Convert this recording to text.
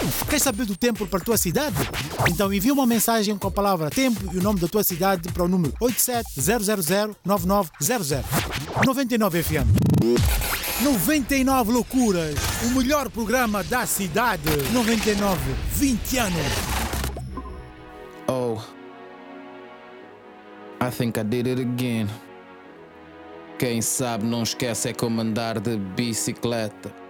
Queres saber do tempo para a tua cidade? Então envia uma mensagem com a palavra tempo e o nome da tua cidade para o número 87-000-9900. 99 FM. 99 loucuras. O melhor programa da cidade. 99. 20 anos. Oh, I think I did it again. Quem sabe não esquece é como andar de bicicleta.